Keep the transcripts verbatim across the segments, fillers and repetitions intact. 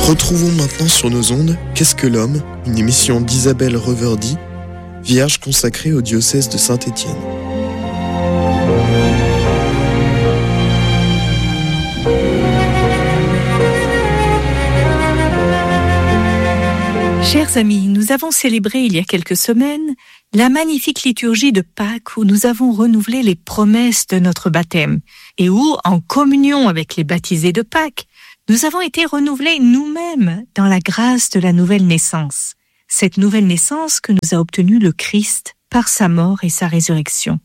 Retrouvons maintenant sur nos ondes Qu'est-ce que l'homme, une émission d'Isabelle Reverdy, vierge consacrée au diocèse de Saint-Étienne. Chers amis, nous avons célébré il y a quelques semaines la magnifique liturgie de Pâques où nous avons renouvelé les promesses de notre baptême et où, en communion avec les baptisés de Pâques, nous avons été renouvelés nous-mêmes dans la grâce de la nouvelle naissance. Cette nouvelle naissance que nous a obtenue le Christ par sa mort et sa résurrection.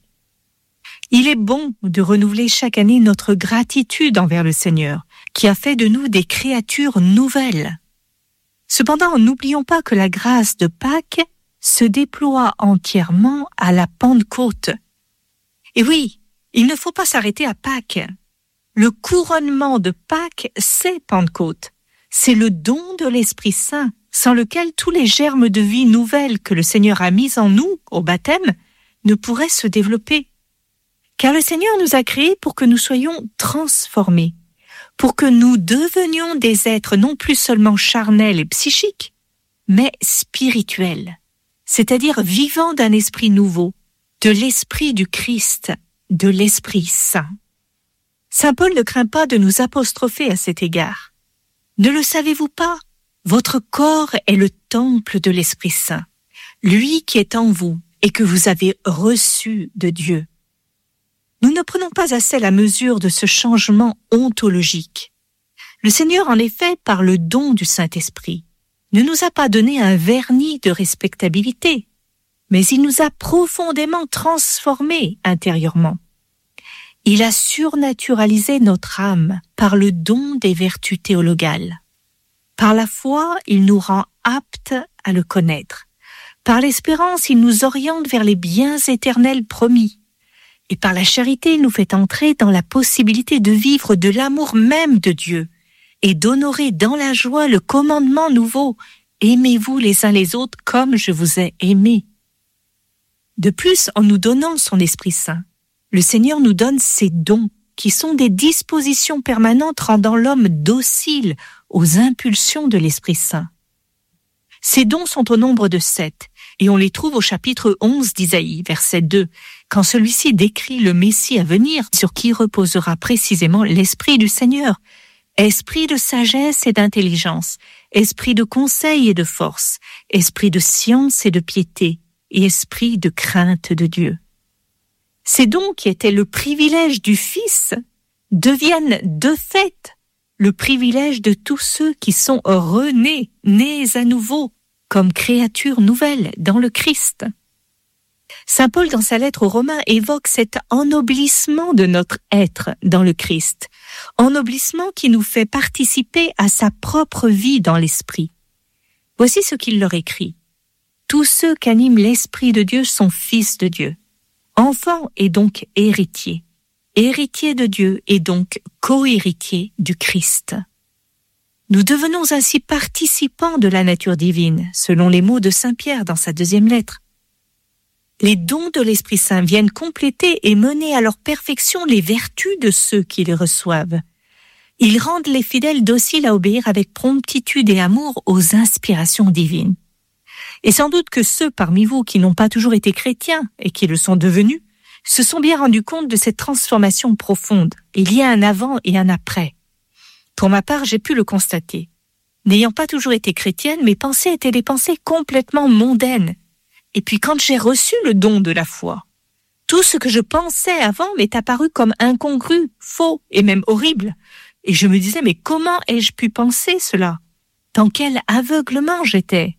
Il est bon de renouveler chaque année notre gratitude envers le Seigneur, qui a fait de nous des créatures nouvelles. Cependant, n'oublions pas que la grâce de Pâques se déploie entièrement à la Pentecôte. Et oui, il ne faut pas s'arrêter à Pâques. Le couronnement de Pâques, c'est Pentecôte. C'est le don de l'Esprit Saint, sans lequel tous les germes de vie nouvelle que le Seigneur a mis en nous au baptême ne pourraient se développer. Car le Seigneur nous a créés pour que nous soyons transformés, pour que nous devenions des êtres non plus seulement charnels et psychiques, mais spirituels, c'est-à-dire vivant d'un esprit nouveau, de l'esprit du Christ, de l'Esprit Saint. Saint Paul ne craint pas de nous apostropher à cet égard. Ne le savez-vous pas? Votre corps est le temple de l'Esprit Saint, lui qui est en vous et que vous avez reçu de Dieu. Nous ne prenons pas assez la mesure de ce changement ontologique. Le Seigneur, en effet, par le don du Saint-Esprit, ne nous a pas donné un vernis de respectabilité, mais il nous a profondément transformés intérieurement. Il a surnaturalisé notre âme par le don des vertus théologales. Par la foi, il nous rend aptes à le connaître. Par l'espérance, il nous oriente vers les biens éternels promis. Et par la charité, il nous fait entrer dans la possibilité de vivre de l'amour même de Dieu et d'honorer dans la joie le commandement nouveau « Aimez-vous les uns les autres comme je vous ai aimés ». De plus, en nous donnant son Esprit Saint, le Seigneur nous donne ses dons qui sont des dispositions permanentes rendant l'homme docile aux impulsions de l'Esprit Saint. Ces dons sont au nombre de sept et on les trouve au chapitre onze d'Isaïe, verset deux, quand celui-ci décrit le Messie à venir sur qui reposera précisément l'Esprit du Seigneur, esprit de sagesse et d'intelligence, esprit de conseil et de force, esprit de science et de piété, et esprit de crainte de Dieu. Ces dons qui étaient le privilège du Fils deviennent de fait le privilège de tous ceux qui sont renés, nés à nouveau, comme créatures nouvelles dans le Christ. Saint Paul, dans sa lettre aux Romains, évoque cet ennoblissement de notre être dans le Christ, ennoblissement qui nous fait participer à sa propre vie dans l'Esprit. Voici ce qu'il leur écrit. Tous ceux qu'anime l'Esprit de Dieu sont fils de Dieu. Enfant et donc héritier. Héritier de Dieu et donc co-héritier du Christ. Nous devenons ainsi participants de la nature divine, selon les mots de Saint Pierre dans sa deuxième lettre. Les dons de l'Esprit Saint viennent compléter et mener à leur perfection les vertus de ceux qui les reçoivent. Ils rendent les fidèles dociles à obéir avec promptitude et amour aux inspirations divines. Et sans doute que ceux parmi vous qui n'ont pas toujours été chrétiens et qui le sont devenus, se sont bien rendus compte de cette transformation profonde. Il y a un avant et un après. Pour ma part, j'ai pu le constater. N'ayant pas toujours été chrétienne, mes pensées étaient des pensées complètement mondaines. Et puis quand j'ai reçu le don de la foi, tout ce que je pensais avant m'est apparu comme incongru, faux et même horrible. Et je me disais, mais comment ai-je pu penser cela? Dans quel aveuglement j'étais?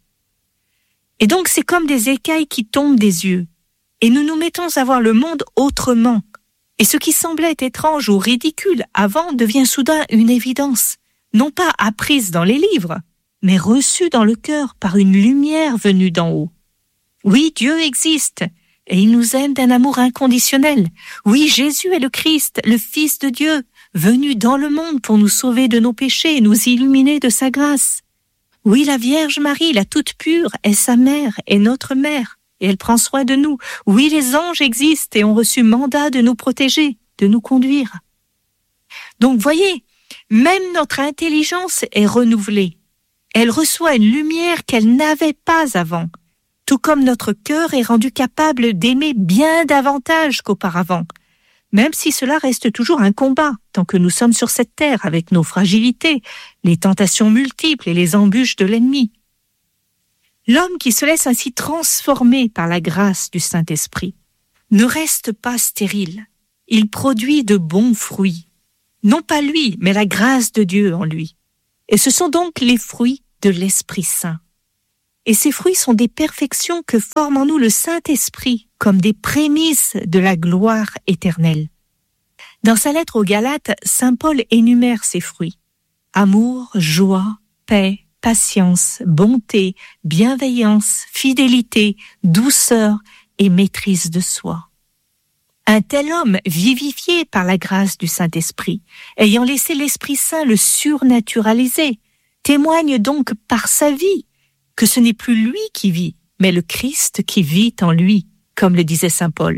Et donc c'est comme des écailles qui tombent des yeux. Et nous nous mettons à voir le monde autrement. Et ce qui semblait étrange ou ridicule avant devient soudain une évidence, non pas apprise dans les livres, mais reçue dans le cœur par une lumière venue d'en haut. Oui, Dieu existe, et il nous aime d'un amour inconditionnel. Oui, Jésus est le Christ, le Fils de Dieu, venu dans le monde pour nous sauver de nos péchés et nous illuminer de sa grâce. Oui, la Vierge Marie, la toute pure, est sa mère et notre mère, et elle prend soin de nous. Oui, les anges existent et ont reçu mandat de nous protéger, de nous conduire. Donc, voyez, même notre intelligence est renouvelée, Elle reçoit une lumière qu'elle n'avait pas avant, tout comme notre cœur est rendu capable d'aimer bien davantage qu'auparavant, même si cela reste toujours un combat tant que nous sommes sur cette terre avec nos fragilités, les tentations multiples et les embûches de l'ennemi. L'homme qui se laisse ainsi transformer par la grâce du Saint-Esprit ne reste pas stérile. Il produit de bons fruits. Non pas lui, mais la grâce de Dieu en lui. Et ce sont donc les fruits de l'Esprit Saint. Et ces fruits sont des perfections que forme en nous le Saint-Esprit comme des prémices de la gloire éternelle. Dans sa lettre aux Galates, saint Paul énumère ces fruits. Amour, joie, paix, patience, bonté, bienveillance, fidélité, douceur et maîtrise de soi. Un tel homme, vivifié par la grâce du Saint-Esprit, ayant laissé l'Esprit Saint le surnaturaliser, témoigne donc par sa vie que ce n'est plus lui qui vit, mais le Christ qui vit en lui, comme le disait saint Paul.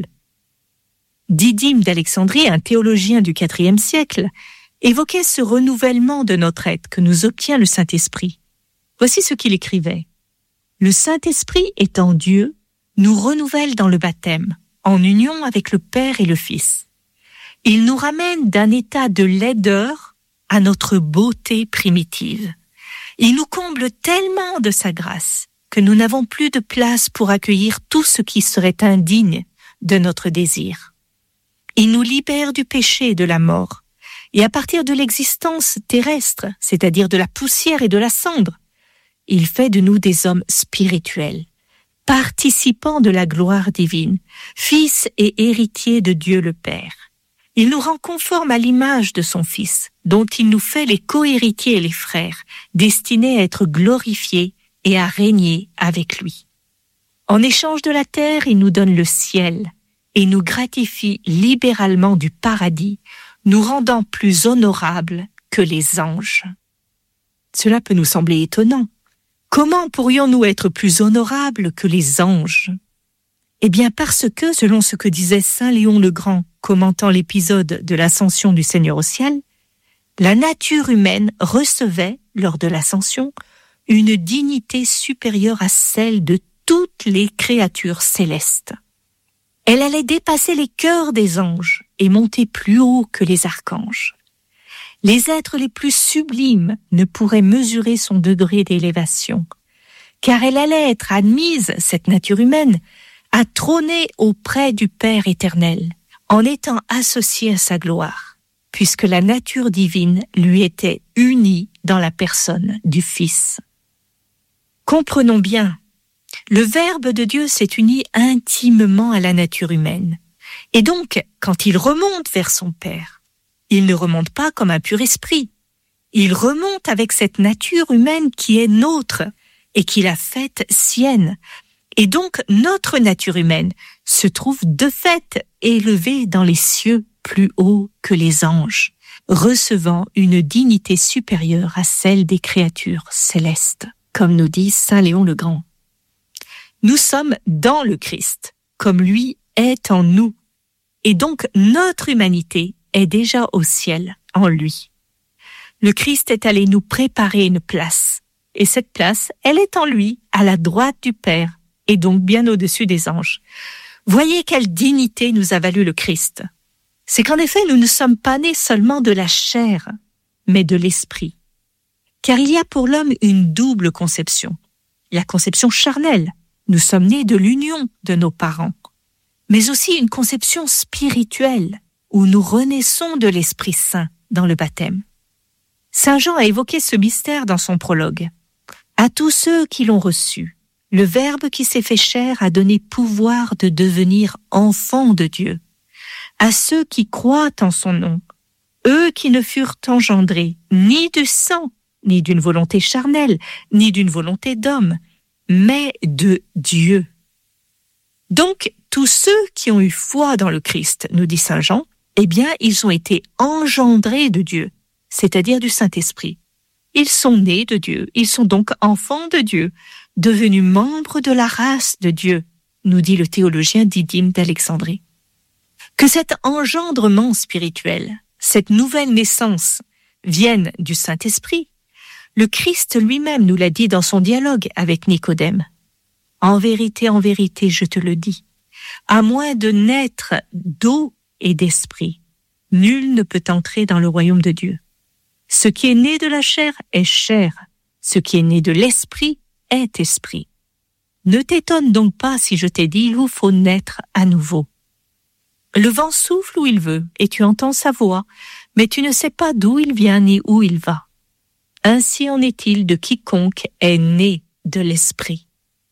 Didyme d'Alexandrie, un théologien du quatrième siècle, évoquait ce renouvellement de notre être que nous obtient le Saint-Esprit. Voici ce qu'il écrivait. « Le Saint-Esprit étant Dieu, nous renouvelle dans le baptême, en union avec le Père et le Fils. Il nous ramène d'un état de laideur à notre beauté primitive. Il nous comble tellement de sa grâce que nous n'avons plus de place pour accueillir tout ce qui serait indigne de notre désir. Il nous libère du péché et de la mort, et à partir de l'existence terrestre, c'est-à-dire de la poussière et de la cendre, il fait de nous des hommes spirituels, participants de la gloire divine, fils et héritiers de Dieu le Père. Il nous rend conformes à l'image de son Fils, dont il nous fait les co-héritiers et les frères, destinés à être glorifiés et à régner avec lui. En échange de la terre, il nous donne le ciel et nous gratifie libéralement du paradis, nous rendant plus honorables que les anges. Cela peut nous sembler étonnant. Comment pourrions-nous être plus honorables que les anges ? Eh bien parce que, selon ce que disait saint Léon le Grand, commentant l'épisode de l'ascension du Seigneur au ciel, la nature humaine recevait, lors de l'ascension, une dignité supérieure à celle de toutes les créatures célestes. Elle allait dépasser les cœurs des anges et monter plus haut que les archanges. Les êtres les plus sublimes ne pourraient mesurer son degré d'élévation, car elle allait être admise, cette nature humaine, à trôner auprès du Père éternel, en étant associée à sa gloire, puisque la nature divine lui était unie dans la personne du Fils. Comprenons bien, le Verbe de Dieu s'est uni intimement à la nature humaine, et donc, quand il remonte vers son Père, il ne remonte pas comme un pur esprit, il remonte avec cette nature humaine qui est nôtre et qu'il a faite sienne. Et donc, notre nature humaine se trouve de fait élevée dans les cieux plus haut que les anges, recevant une dignité supérieure à celle des créatures célestes, comme nous dit saint Léon le Grand. Nous sommes dans le Christ, comme lui est en nous, et donc notre humanité est déjà au ciel en lui. Le Christ est allé nous préparer une place, et cette place, elle est en lui, à la droite du Père, et donc bien au-dessus des anges. Voyez quelle dignité nous a valu le Christ. C'est qu'en effet, nous ne sommes pas nés seulement de la chair, mais de l'esprit. Car il y a pour l'homme une double conception. La conception charnelle, nous sommes nés de l'union de nos parents, mais aussi une conception spirituelle, où nous renaissons de l'Esprit Saint dans le baptême. Saint Jean a évoqué ce mystère dans son prologue. À tous ceux qui l'ont reçu, le Verbe qui s'est fait chair a donné pouvoir de devenir enfants de Dieu. À ceux qui croient en son nom, eux qui ne furent engendrés ni du sang, ni d'une volonté charnelle, ni d'une volonté d'homme, mais de Dieu. Donc, tous ceux qui ont eu foi dans le Christ, nous dit saint Jean, eh bien, ils ont été engendrés de Dieu, c'est-à-dire du Saint-Esprit. Ils sont nés de Dieu, ils sont donc enfants de Dieu, devenus membres de la race de Dieu, nous dit le théologien Didyme d'Alexandrie. Que cet engendrement spirituel, cette nouvelle naissance, vienne du Saint-Esprit, Le Christ lui-même nous l'a dit dans son dialogue avec Nicodème. « En vérité, en vérité, je te le dis, à moins de naître d'eau et d'esprit, nul ne peut entrer dans le royaume de Dieu. Ce qui est né de la chair est chair, ce qui est né de l'esprit est esprit. Ne t'étonne donc pas si je t'ai dit, il vous faut naître à nouveau. Le vent souffle où il veut, et tu entends sa voix, mais tu ne sais pas d'où il vient ni où il va. Ainsi en est-il de quiconque est né de l'esprit. »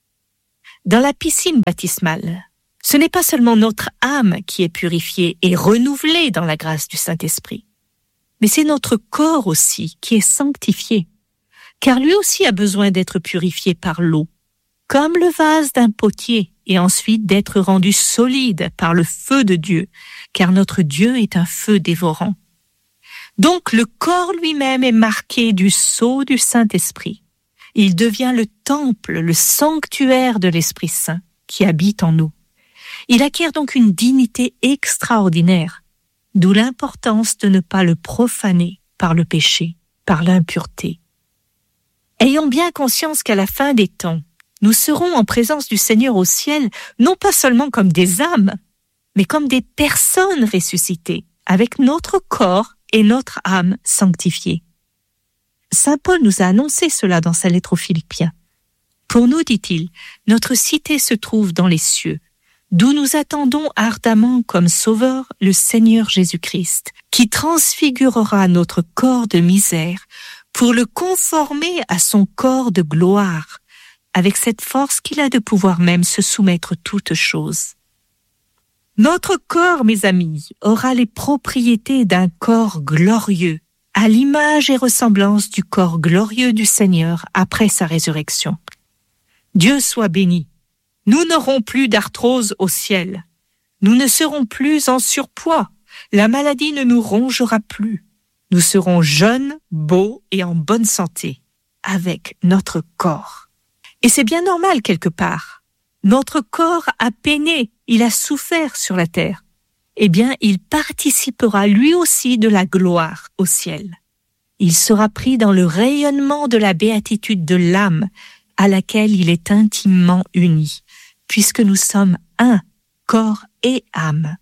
Dans la piscine baptismale, ce n'est pas seulement notre âme qui est purifiée et renouvelée dans la grâce du Saint-Esprit, mais c'est notre corps aussi qui est sanctifié, car lui aussi a besoin d'être purifié par l'eau, comme le vase d'un potier, et ensuite d'être rendu solide par le feu de Dieu, car notre Dieu est un feu dévorant. Donc le corps lui-même est marqué du sceau du Saint-Esprit. Il devient le temple, le sanctuaire de l'Esprit Saint qui habite en nous. Il acquiert donc une dignité extraordinaire, d'où l'importance de ne pas le profaner par le péché, par l'impureté. Ayons bien conscience qu'à la fin des temps, nous serons en présence du Seigneur au ciel, non pas seulement comme des âmes, mais comme des personnes ressuscitées, avec notre corps et notre âme sanctifiée. Saint Paul nous a annoncé cela dans sa lettre aux Philippiens. Pour nous, dit-il, notre cité se trouve dans les cieux, d'où nous attendons ardemment comme sauveur le Seigneur Jésus-Christ, qui transfigurera notre corps de misère pour le conformer à son corps de gloire, avec cette force qu'il a de pouvoir même se soumettre toutes choses. Notre corps, mes amis, aura les propriétés d'un corps glorieux, à l'image et ressemblance du corps glorieux du Seigneur après sa résurrection. Dieu soit béni. Nous n'aurons plus d'arthrose au ciel. Nous ne serons plus en surpoids. La maladie ne nous rongera plus. Nous serons jeunes, beaux et en bonne santé, avec notre corps. Et c'est bien normal quelque part. Notre corps a peiné, il a souffert sur la terre. Eh bien, il participera lui aussi de la gloire au ciel. Il sera pris dans le rayonnement de la béatitude de l'âme à laquelle il est intimement uni, puisque nous sommes un, corps et âme.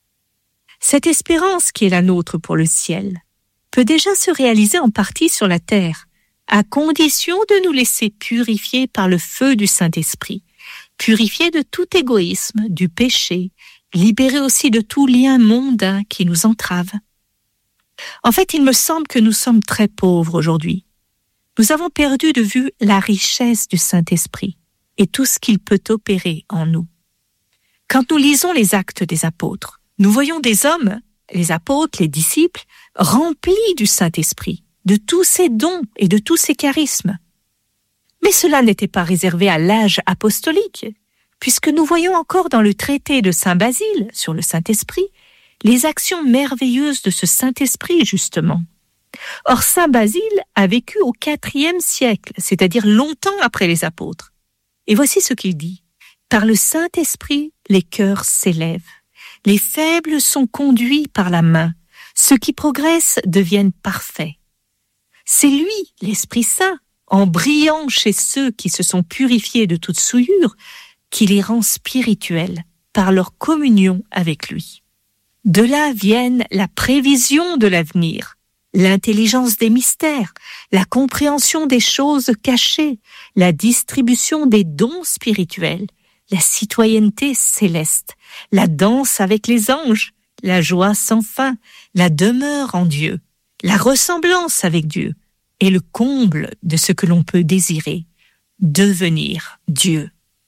Cette espérance qui est la nôtre pour le ciel peut déjà se réaliser en partie sur la terre, à condition de nous laisser purifier par le feu du Saint-Esprit, purifier de tout égoïsme, du péché, libérer aussi de tout lien mondain qui nous entrave. En fait, il me semble que nous sommes très pauvres aujourd'hui. Nous avons perdu de vue la richesse du Saint-Esprit et tout ce qu'il peut opérer en nous. Quand nous lisons les Actes des Apôtres, nous voyons des hommes, les apôtres, les disciples, remplis du Saint-Esprit, de tous ses dons et de tous ses charismes. Mais cela n'était pas réservé à l'âge apostolique, puisque nous voyons encore dans le traité de Saint Basile sur le Saint-Esprit les actions merveilleuses de ce Saint-Esprit, justement. Or, Saint Basile a vécu au quatrième siècle, c'est-à-dire longtemps après les apôtres. Et voici ce qu'il dit. « Par le Saint-Esprit, les cœurs s'élèvent. Les faibles sont conduits par la main. Ceux qui progressent deviennent parfaits. C'est lui, l'Esprit Saint, en brillant chez ceux qui se sont purifiés de toute souillure, qui les rend spirituels par leur communion avec lui. De là viennent la prévision de l'avenir, l'intelligence des mystères, la compréhension des choses cachées, la distribution des dons spirituels, la citoyenneté céleste, la danse avec les anges, la joie sans fin, la demeure en Dieu, la ressemblance avec Dieu et le comble de ce que l'on peut désirer, devenir Dieu. »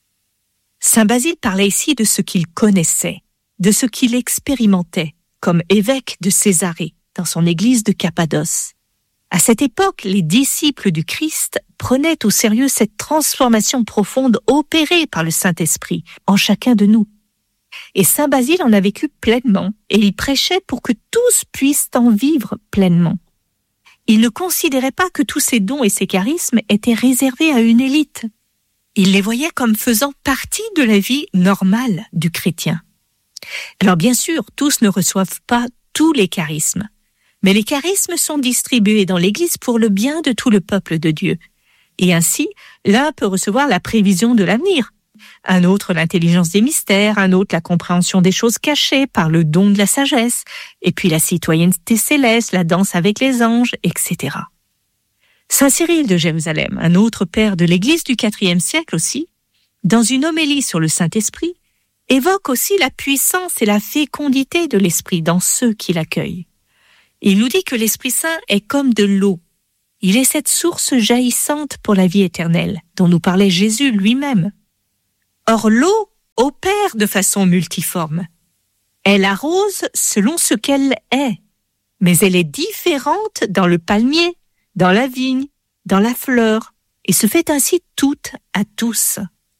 Saint Basile parlait ici de ce qu'il connaissait, de ce qu'il expérimentait comme évêque de Césarée dans son église de Cappadoce. À cette époque, les disciples du Christ prenaient au sérieux cette transformation profonde opérée par le Saint-Esprit en chacun de nous. Et Saint Basile en a vécu pleinement et il prêchait pour que tous puissent en vivre pleinement. Il ne considérait pas que tous ces dons et ces charismes étaient réservés à une élite. Il les voyait comme faisant partie de la vie normale du chrétien. Alors bien sûr, tous ne reçoivent pas tous les charismes, Mais les charismes sont distribués dans l'Église pour le bien de tout le peuple de Dieu. Et ainsi, l'un peut recevoir la prévision de l'avenir, un autre l'intelligence des mystères, un autre la compréhension des choses cachées par le don de la sagesse, et puis la citoyenneté céleste, la danse avec les anges, et cetera. Saint Cyril de Jérusalem, un autre père de l'Église du quatrième siècle aussi, dans une homélie sur le Saint-Esprit, évoque aussi la puissance et la fécondité de l'Esprit dans ceux qui l'accueillent. Il nous dit que l'Esprit Saint est comme de l'eau. Il est cette source jaillissante pour la vie éternelle, dont nous parlait Jésus lui-même. Or, l'eau opère de façon multiforme. Elle arrose selon ce qu'elle est, mais elle est différente dans le palmier, dans la vigne, dans la fleur, et se fait ainsi toute à tous.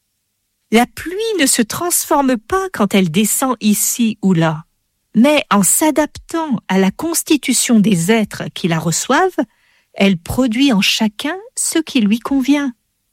La pluie ne se transforme pas quand elle descend ici ou là, mais en s'adaptant à la constitution des êtres qui la reçoivent, elle produit en chacun ce qui lui convient.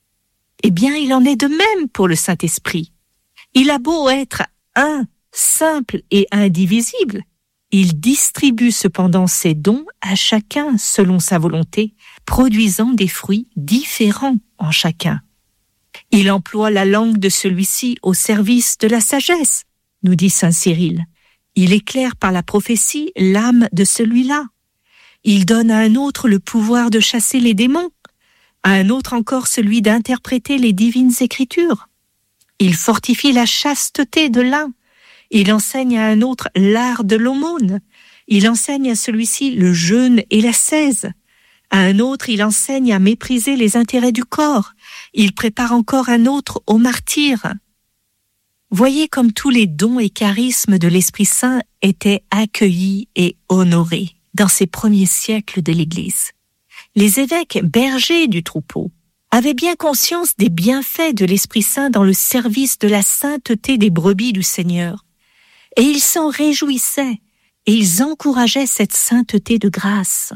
Eh bien, il en est de même pour le Saint-Esprit. Il a beau être un, simple et indivisible, il distribue cependant ses dons à chacun selon sa volonté, produisant des fruits différents en chacun. Il emploie la langue de celui-ci au service de la sagesse, nous dit saint Cyril. Il éclaire par la prophétie l'âme de celui-là. Il donne à un autre le pouvoir de chasser les démons, à un autre encore celui d'interpréter les divines écritures. Il fortifie la chasteté de l'un. Il enseigne à un autre l'art de l'aumône. Il enseigne à celui-ci le jeûne et l'ascèse. À un autre, il enseigne à mépriser les intérêts du corps. Il prépare encore un autre au martyre. Voyez comme tous les dons et charismes de l'Esprit Saint étaient accueillis et honorés dans ces premiers siècles de l'Église. Les évêques bergers du troupeau avaient bien conscience des bienfaits de l'Esprit Saint dans le service de la sainteté des brebis du Seigneur. Et ils s'en réjouissaient et ils encourageaient cette sainteté de grâce.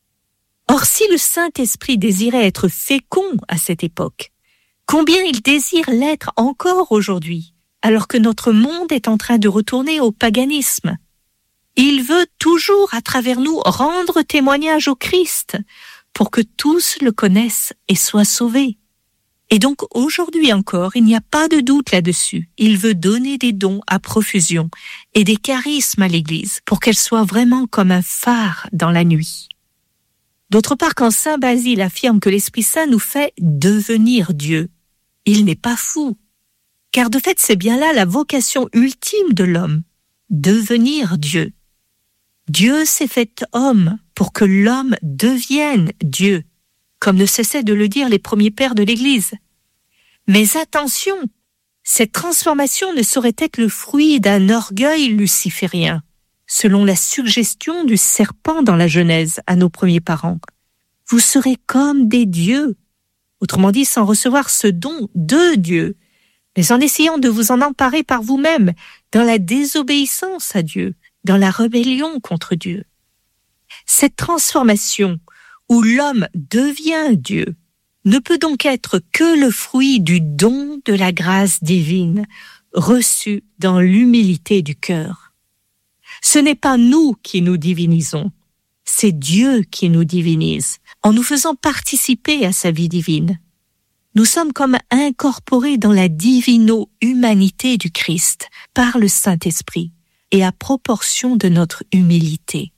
Or, si le Saint-Esprit désirait être fécond à cette époque, combien il désire l'être encore aujourd'hui, alors que notre monde est en train de retourner au paganisme. Il veut toujours, à travers nous, rendre témoignage au Christ, pour que tous le connaissent et soient sauvés. Et donc, aujourd'hui encore, il n'y a pas de doute là-dessus. Il veut donner des dons à profusion et des charismes à l'Église, pour qu'elle soit vraiment comme un phare dans la nuit. D'autre part, quand saint Basile affirme que l'Esprit Saint nous fait devenir Dieu, il n'est pas fou. Car de fait, c'est bien là la vocation ultime de l'homme, devenir Dieu. Dieu s'est fait homme pour que l'homme devienne Dieu, comme ne cessaient de le dire les premiers pères de l'Église. Mais attention, cette transformation ne saurait être le fruit d'un orgueil luciférien, selon la suggestion du serpent dans la Genèse à nos premiers parents. Vous serez comme des dieux, autrement dit sans recevoir ce don de Dieu, mais en essayant de vous en emparer par vous-même, dans la désobéissance à Dieu, dans la rébellion contre Dieu. Cette transformation, où l'homme devient Dieu, ne peut donc être que le fruit du don de la grâce divine, reçu dans l'humilité du cœur. Ce n'est pas nous qui nous divinisons, c'est Dieu qui nous divinise, en nous faisant participer à sa vie divine. Nous sommes comme incorporés dans la divino-humanité du Christ par le Saint-Esprit et à proportion de notre humilité.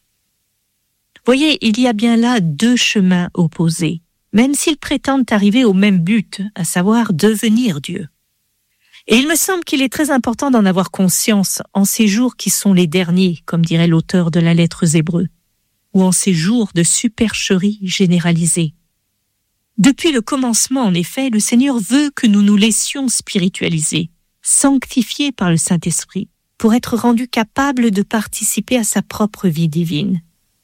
Voyez, il y a bien là deux chemins opposés, même s'ils prétendent arriver au même but, à savoir devenir Dieu. Et il me semble qu'il est très important d'en avoir conscience en ces jours qui sont les derniers, comme dirait l'auteur de la lettre aux Hébreux, ou en ces jours de supercherie généralisée. Depuis le commencement, en effet, le Seigneur veut que nous nous laissions spiritualiser, sanctifiés par le Saint-Esprit, pour être rendus capables de participer à sa propre vie divine.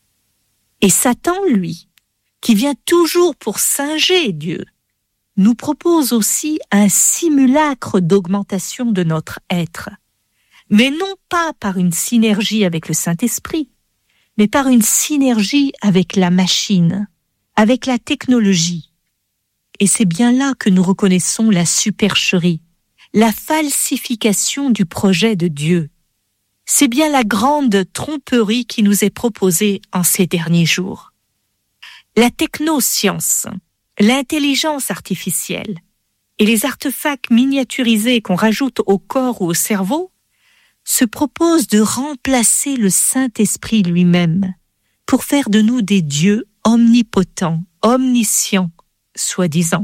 Et Satan, lui, qui vient toujours pour singer Dieu, nous propose aussi un simulacre d'augmentation de notre être, mais non pas par une synergie avec le Saint-Esprit, mais par une synergie avec la machine, avec la technologie. Et c'est bien là que nous reconnaissons la supercherie, la falsification du projet de Dieu. C'est bien la grande tromperie qui nous est proposée en ces derniers jours. La technoscience, l'intelligence artificielle et les artefacts miniaturisés qu'on rajoute au corps ou au cerveau se proposent de remplacer le Saint-Esprit lui-même pour faire de nous des dieux omnipotents, omniscients, soi-disant.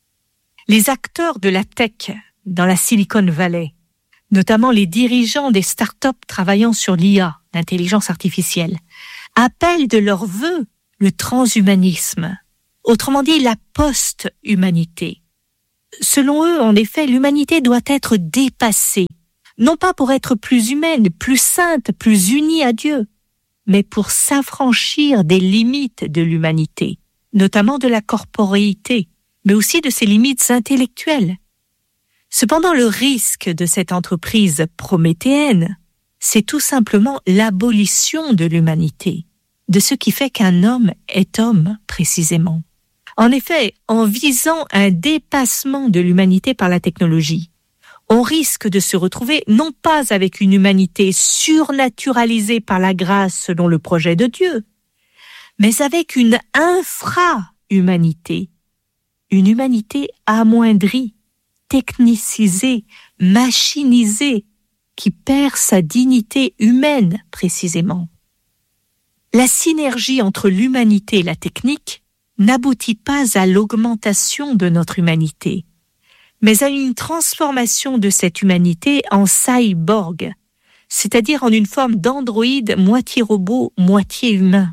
Les acteurs de la tech dans la Silicon Valley, notamment les dirigeants des startups travaillant sur l'I A, l'intelligence artificielle, appellent de leur vœu le transhumanisme, autrement dit la post-humanité. Selon eux, en effet, l'humanité doit être dépassée, non pas pour être plus humaine, plus sainte, plus unie à Dieu, mais pour s'affranchir des limites de l'humanité, notamment de la corporéité, mais aussi de ses limites intellectuelles. Cependant, le risque de cette entreprise prométhéenne, c'est tout simplement l'abolition de l'humanité, de ce qui fait qu'un homme est homme, précisément. En effet, en visant un dépassement de l'humanité par la technologie, on risque de se retrouver non pas avec une humanité surnaturalisée par la grâce selon le projet de Dieu, mais avec une infra-humanité, une humanité amoindrie, technicisée, machinisée, qui perd sa dignité humaine, précisément. La synergie entre l'humanité et la technique n'aboutit pas à l'augmentation de notre humanité, mais à une transformation de cette humanité en cyborg, c'est-à-dire en une forme d'androïde moitié robot, moitié humain.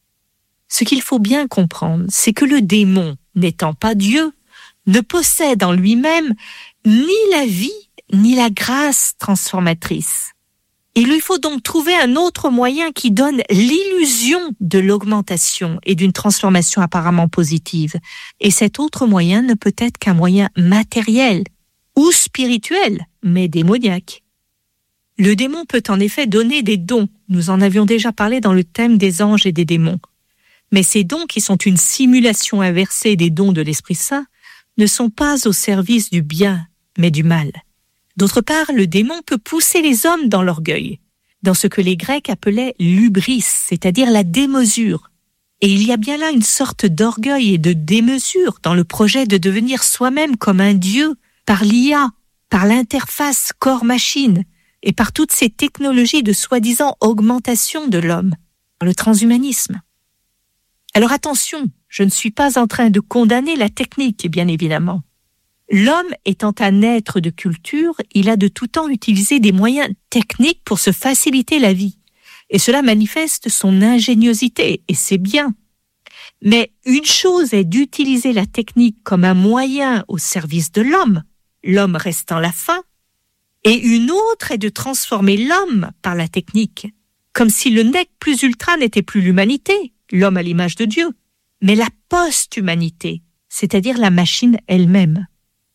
Ce qu'il faut bien comprendre, c'est que le démon, n'étant pas Dieu, ne possède en lui-même ni la vie, ni la grâce transformatrice. Il lui faut donc trouver un autre moyen qui donne l'illusion de l'augmentation et d'une transformation apparemment positive. Et cet autre moyen ne peut être qu'un moyen matériel ou spirituel, mais démoniaque. Le démon peut en effet donner des dons. Nous en avions déjà parlé dans le thème des anges et des démons. Mais ces dons, qui sont une simulation inversée des dons de l'Esprit Saint, ne sont pas au service du bien, mais du mal. D'autre part, le démon peut pousser les hommes dans l'orgueil, dans ce que les Grecs appelaient l'hubris, c'est-à-dire la démesure. Et il y a bien là une sorte d'orgueil et de démesure dans le projet de devenir soi-même comme un dieu par l'I A, par l'interface corps-machine et par toutes ces technologies de soi-disant augmentation de l'homme, par le transhumanisme. Alors attention, je ne suis pas en train de condamner la technique, bien évidemment. L'homme étant un être de culture, il a de tout temps utilisé des moyens techniques pour se faciliter la vie. Et cela manifeste son ingéniosité, et c'est bien. Mais une chose est d'utiliser la technique comme un moyen au service de l'homme, l'homme restant la fin, et une autre est de transformer l'homme par la technique, comme si le nec plus ultra n'était plus l'humanité, l'homme à l'image de Dieu, mais la post-humanité, c'est-à-dire la machine elle-même.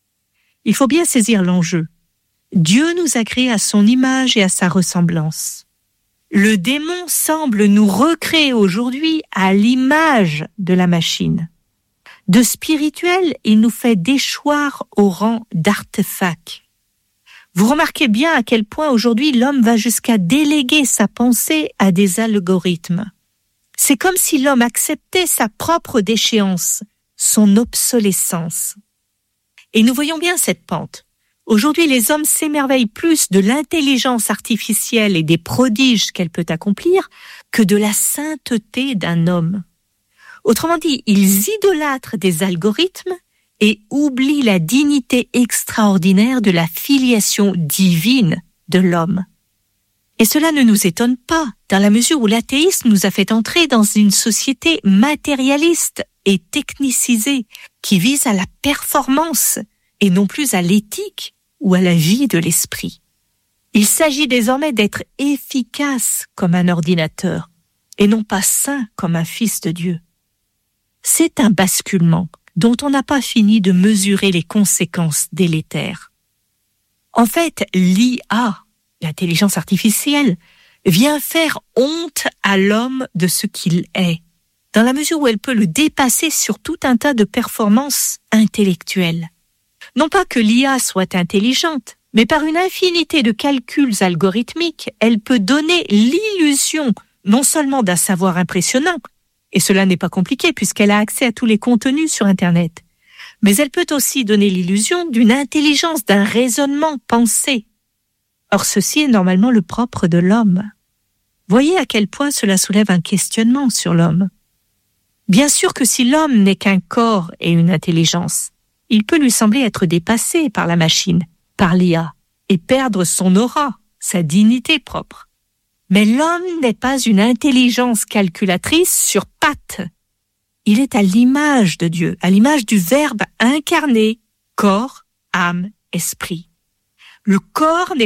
Il faut bien saisir l'enjeu. Dieu nous a créés à son image et à sa ressemblance. Le démon semble nous recréer aujourd'hui à l'image de la machine. De spirituel, il nous fait déchoir au rang d'artefact. Vous remarquez bien à quel point aujourd'hui l'homme va jusqu'à déléguer sa pensée à des algorithmes. C'est comme si l'homme acceptait sa propre déchéance, son obsolescence. Et nous voyons bien cette pente. Aujourd'hui, les hommes s'émerveillent plus de l'intelligence artificielle et des prodiges qu'elle peut accomplir que de la sainteté d'un homme. Autrement dit, ils idolâtrent des algorithmes et oublient la dignité extraordinaire de la filiation divine de l'homme. Et cela ne nous étonne pas, dans la mesure où l'athéisme nous a fait entrer dans une société matérialiste et technicisée, qui vise à la performance et non plus à l'éthique ou à la vie de l'esprit. Il s'agit désormais d'être efficace comme un ordinateur et non pas saint comme un fils de Dieu. C'est un basculement dont on n'a pas fini de mesurer les conséquences délétères. En fait, l'I A, l'intelligence artificielle, vient faire honte à l'homme de ce qu'il est, dans la mesure où elle peut le dépasser sur tout un tas de performances intellectuelles. Non pas que l'I A soit intelligente, Mais par une infinité de calculs algorithmiques, elle peut donner l'illusion non seulement d'un savoir impressionnant, et cela n'est pas compliqué puisqu'elle a accès à tous les contenus sur Internet, mais elle peut aussi donner l'illusion d'une intelligence, d'un raisonnement pensé. Or, ceci est normalement le propre de l'homme. Voyez à quel point cela soulève un questionnement sur l'homme. Bien sûr que si l'homme n'est qu'un corps et une intelligence, il peut lui sembler être dépassé par la machine, par l'I A, et perdre son aura, sa dignité propre. Mais l'homme n'est pas une intelligence calculatrice sur pattes. Il est à l'image de Dieu, à l'image du Verbe incarné, corps, âme, esprit. Le corps n'est